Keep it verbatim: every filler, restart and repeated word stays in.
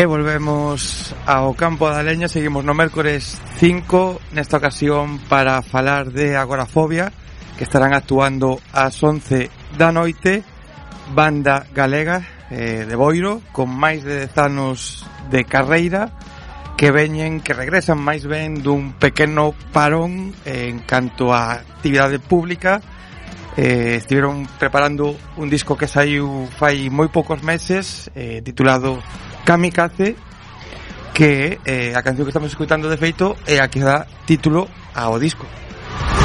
E volvemos ao campo da leña. Seguimos no mércores cinco, nesta ocasión para falar de Agorafobia, que estarán actuando ás once da noite, banda galega eh, de Boiro, con máis de dez anos de carreira, que veñen, que regresan máis ben dun pequeno parón eh, en canto á actividade pública. Eh, estiveron preparando un disco que saiu fai moi poucos meses, eh, titulado Kamikaze, que eh, a canción que estamos escutando de feito é a que dá título ao disco.